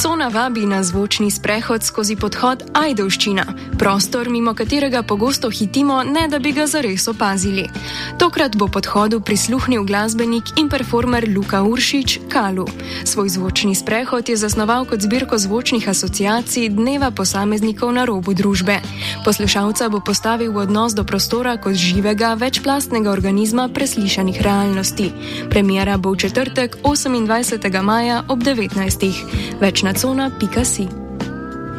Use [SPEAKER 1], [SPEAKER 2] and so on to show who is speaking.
[SPEAKER 1] Cona vabi na zvočni sprehod skozi podhod Ajdovščina, prostor, mimo katerega pogosto hitimo, ne da bi ga zares opazili. Tokrat bo podhodu prisluhnil glasbenik in performer Luka Uršič Kalu. Svoj zvočni sprehod je zasnoval kot zbirko zvočnih asociacij dneva posameznikov na robu družbe. Poslušalca bo postavil v odnos do prostora kot živega, večplastnega organizma preslišanih realnosti. Premiera bo v četrtek 28. maja ob 19. Več na cona.si.